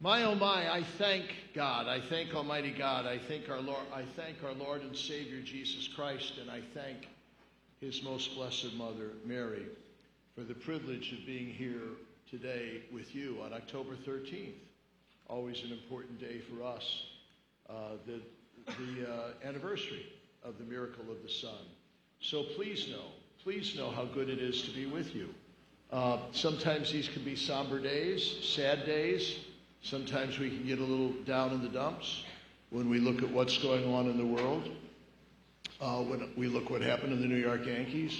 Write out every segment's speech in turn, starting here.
My oh my, I thank God. I thank Almighty God. I thank our Lord and Savior Jesus Christ, and I thank His most blessed Mother Mary for the privilege of being here today with you on October 13th. Always an important day for us, the anniversary of the miracle of the Son. So please know how good it is to be with you. Sometimes these can be somber days, sad days. Sometimes we can get a little down in the dumps when we look at what's going on in the world. When we look what happened to the New York Yankees.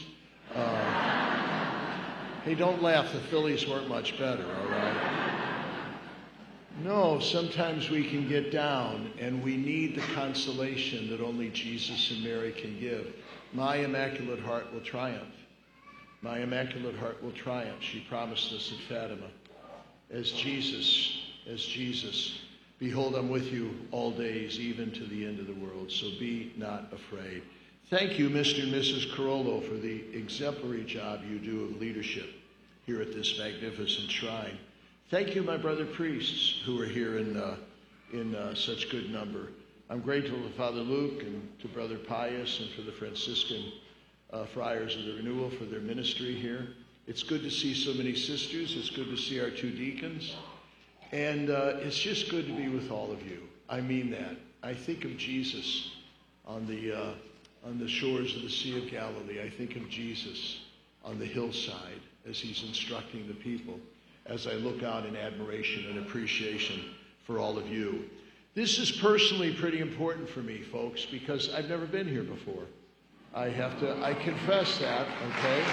Hey, don't laugh. The Phillies weren't much better, all right? No, sometimes we can get down, and we need the consolation that only Jesus and Mary can give. My Immaculate Heart will triumph. My Immaculate Heart will triumph. She promised us at Fatima. As Jesus, behold, I'm with you all days, even to the end of the world. So be not afraid. Thank you, Mr. and Mrs. Carollo, for the exemplary job you do of leadership here at this magnificent shrine. Thank you, my brother priests, who are here in such good number. I'm grateful to Father Luke and to Brother Pius and for the Franciscan Friars of the Renewal for their ministry here. It's good to see so many sisters. It's good to see our two deacons. And it's just good to be with all of you. I mean that. I think of Jesus on the shores of the Sea of Galilee. I think of Jesus on the hillside as he's instructing the people, as I look out in admiration and appreciation for all of you. This is personally pretty important for me, folks, because I've never been here before. I confess that, okay?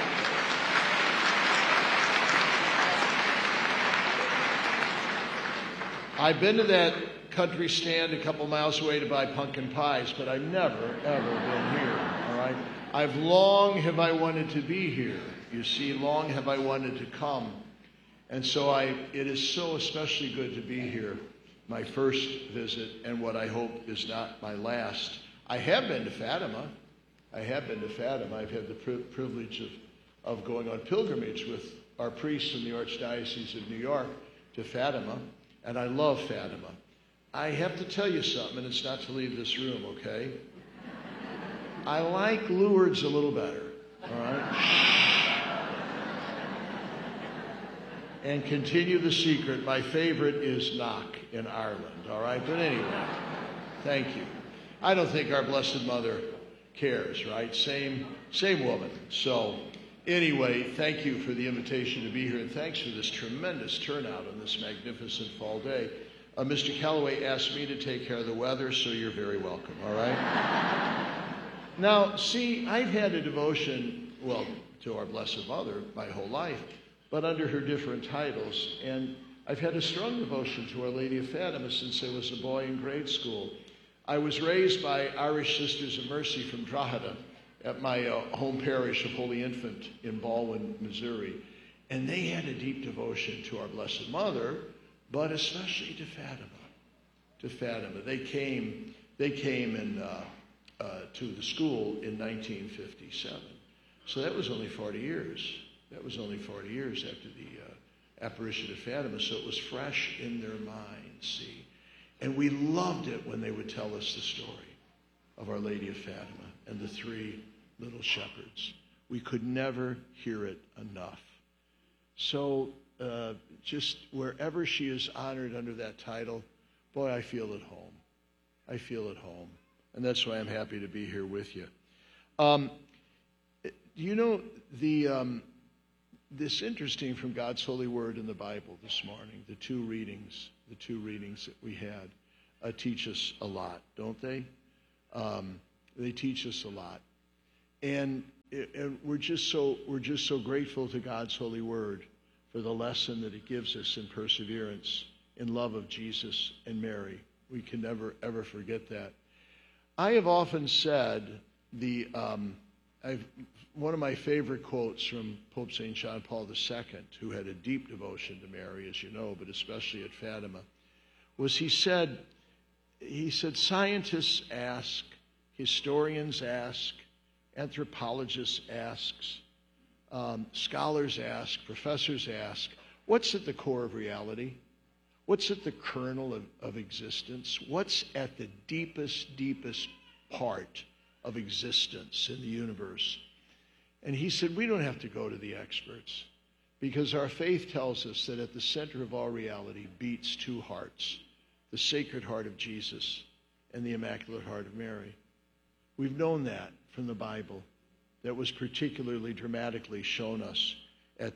I've been to that country stand a couple miles away to buy pumpkin pies, but I've never, ever been here, all right? Long have I wanted to be here. You see, long have I wanted to come. And so it is so especially good to be here, my first visit, and what I hope is not my last. I have been to Fatima. I've had the privilege of going on pilgrimage with our priests in the Archdiocese of New York to Fatima. And I love Fatima. I have to tell you something, and it's not to leave this room, okay? I like Lourdes a little better, all right? And continue the secret. My favorite is Knock in Ireland, all right? But anyway, thank you. I don't think our Blessed Mother cares, right? Same woman. So anyway, thank you for the invitation to be here, and thanks for this tremendous turnout on this magnificent fall day. Mr. Calloway asked me to take care of the weather, so you're very welcome, all right? Now, see, I've had a devotion, to our Blessed Mother my whole life, but under her different titles, and I've had a strong devotion to Our Lady of Fatima since I was a boy in grade school. I was raised by Irish Sisters of Mercy from Drogheda at my home parish of Holy Infant in Baldwin, Missouri. And they had a deep devotion to our Blessed Mother, but especially to Fatima. They came in, to the school in 1957. So that was only 40 years. That was only 40 years after the apparition of Fatima. So it was fresh in their minds, see. And we loved it when they would tell us the story of Our Lady of Fatima and the three little shepherds. We could never hear it enough. So just wherever she is honored under that title, boy, I feel at home. I feel at home. And that's why I'm happy to be here with you. You know, this interesting from God's holy word in the Bible this morning, the two readings that we had teach us a lot, don't they? They teach us a lot. And we're just so grateful to God's holy word for the lesson that it gives us in perseverance, in love of Jesus and Mary. We can never, ever forget that. I have often said one of my favorite quotes from Pope St. John Paul II, who had a deep devotion to Mary, as you know, but especially at Fatima, was he said, scientists ask, historians ask, anthropologists ask, scholars ask, professors ask, what's at the core of reality? What's at the kernel of existence? What's at the deepest, deepest part of existence in the universe? And he said, we don't have to go to the experts, because our faith tells us that at the center of all reality beats two hearts, the Sacred Heart of Jesus and the Immaculate Heart of Mary. We've known that from the Bible. That was particularly dramatically shown us at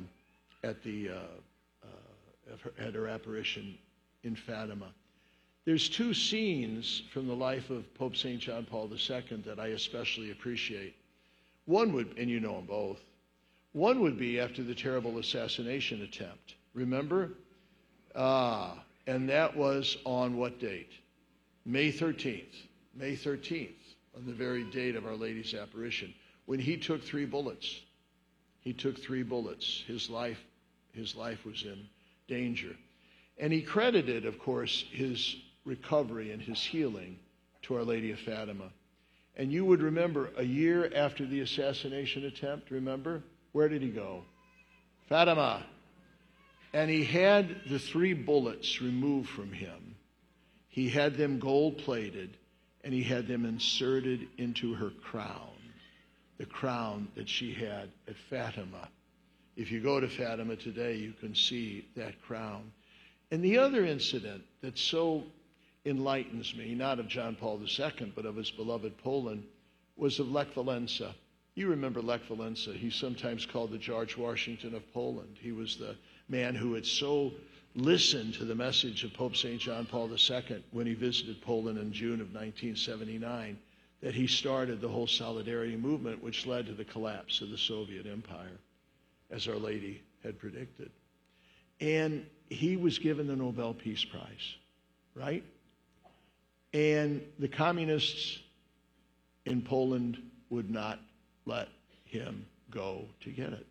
her apparition in Fatima. There's two scenes from the life of Pope St. John Paul II that I especially appreciate. One would, and you know them both, one would be after the terrible assassination attempt. Remember? And that was on what date? May 13th. May 13th, on the very date of Our Lady's apparition, when he took 3 bullets. He took 3 bullets. His life was in danger. And he credited, of course, his recovery and his healing to Our Lady of Fatima. And you would remember, a year after the assassination attempt, remember? Where did he go? Fatima. And he had the 3 bullets removed from him. He had them gold-plated, and he had them inserted into her crown, the crown that she had at Fatima. If you go to Fatima today, you can see that crown. And the other incident that so enlightens me, not of John Paul II, but of his beloved Poland, was of Lech Walesa. You remember Lech Walesa. He's sometimes called the George Washington of Poland. He was the man who had so listened to the message of Pope St. John Paul II when he visited Poland in June of 1979, that he started the whole Solidarity movement, which led to the collapse of the Soviet Empire, as Our Lady had predicted. And he was given the Nobel Peace Prize, right? And the communists in Poland would not let him go to get it.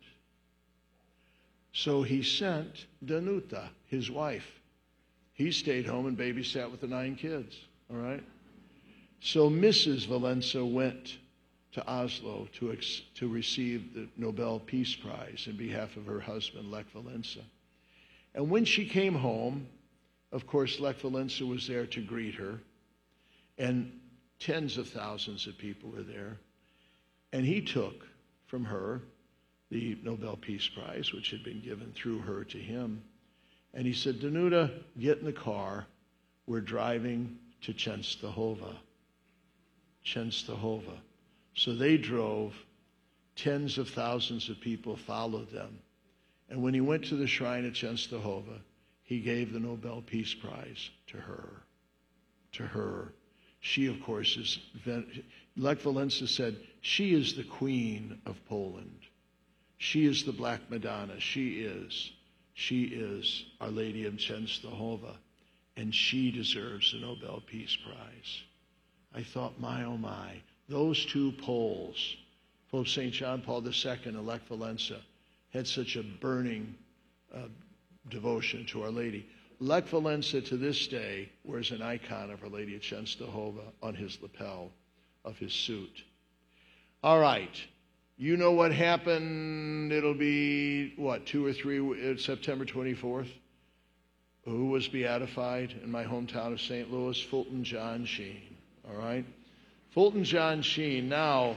So he sent Danuta, his wife. He stayed home and babysat with the 9 kids, all right? So Mrs. Walesa went to Oslo to receive the Nobel Peace Prize in behalf of her husband, Lech Walesa. And when she came home, of course, Lech Walesa was there to greet her, and tens of thousands of people were there. And he took from her the Nobel Peace Prize, which had been given through her to him. And he said, Danuta, get in the car. We're driving to Częstochowa. Częstochowa. So they drove. Tens of thousands of people followed them. And when he went to the shrine at Częstochowa, he gave the Nobel Peace Prize to her. To her. She, of course, is, Lech Walesa said, she is the queen of Poland. She is the Black Madonna. She is Our Lady of Częstochowa, and she deserves the Nobel Peace Prize. I thought, my, oh my, those 2 Poles, Pope St. John Paul II and Lech Walesa, had such a burning devotion to Our Lady. Lech Walesa, to this day, wears an icon of Our Lady of Częstochowa on his lapel of his suit. All right. You know what happened? It'll be, 2 or 3, September 24th? Who was beatified in my hometown of St. Louis? Fulton John Sheen. All right? Fulton John Sheen. Now,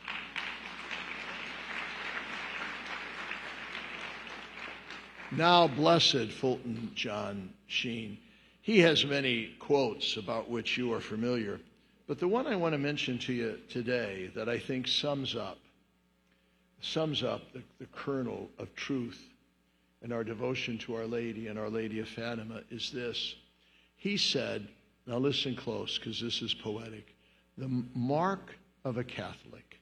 blessed Fulton John Sheen. He has many quotes about which you are familiar, but the one I want to mention to you today that I think sums up the kernel of truth in our devotion to Our Lady and Our Lady of Fatima is this. He said, now listen close because this is poetic, the mark of a Catholic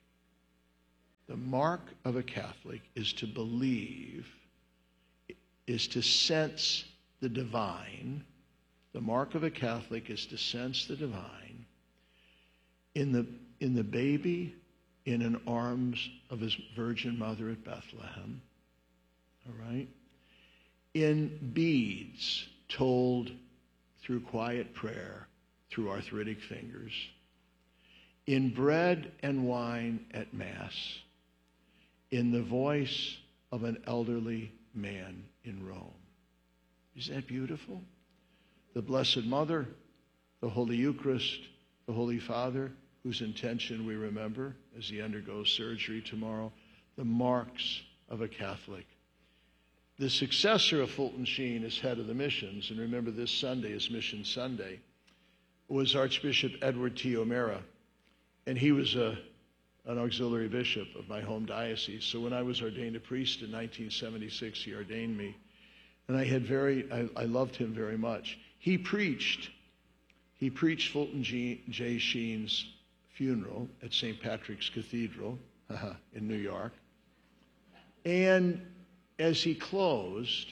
is to believe, is to sense the divine. The mark of a Catholic is to sense the divine in the baby in an arms of his Virgin Mother at Bethlehem, all right? In beads told through quiet prayer, through arthritic fingers, in bread and wine at Mass, in the voice of an elderly man in Rome. Is that beautiful? The Blessed Mother, the Holy Eucharist, the Holy Father, whose intention we remember as he undergoes surgery tomorrow, the marks of a Catholic. The successor of Fulton Sheen as head of the missions, and remember this Sunday is Mission Sunday, was Archbishop Edward T. O'Meara, and he was an auxiliary bishop of my home diocese. So when I was ordained a priest in 1976, he ordained me, and I loved him very much. He preached Fulton J. Sheen's funeral at St. Patrick's Cathedral in New York. And as he closed,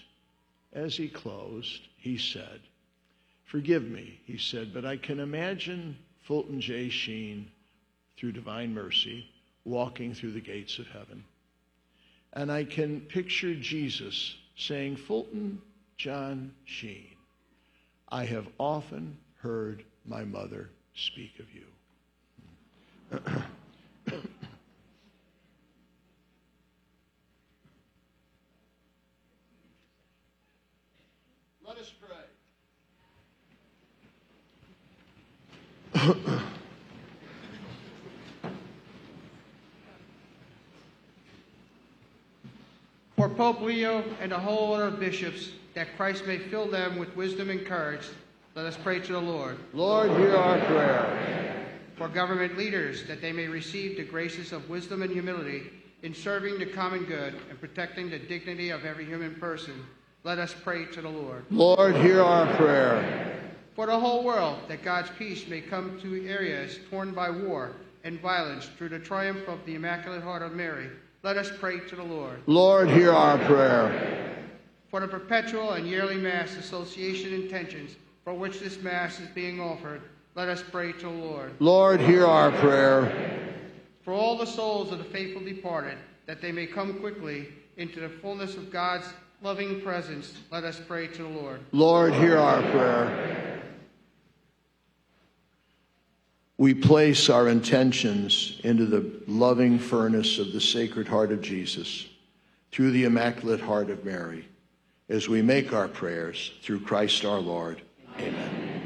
he said, "Forgive me," he said, "but I can imagine Fulton J. Sheen, through divine mercy, walking through the gates of heaven. And I can picture Jesus saying, 'Fulton John Sheen, I have often heard my mother speak of you.'" Let us pray. For Pope Leo and the whole order of bishops, that Christ may fill them with wisdom and courage, let us pray to the Lord. Lord, hear our prayer. For government leaders, that they may receive the graces of wisdom and humility in serving the common good and protecting the dignity of every human person, let us pray to the Lord. Lord, hear our prayer. For the whole world, that God's peace may come to areas torn by war and violence through the triumph of the Immaculate Heart of Mary, let us pray to the Lord. Lord, hear our prayer. For the perpetual and yearly Mass association intentions for which this Mass is being offered, let us pray to the Lord. Lord, hear our prayer. For all the souls of the faithful departed, that they may come quickly into the fullness of God's loving presence, let us pray to the Lord. Lord, hear our prayer. We place our intentions into the loving furnace of the Sacred Heart of Jesus through the Immaculate Heart of Mary as we make our prayers through Christ our Lord. Amen.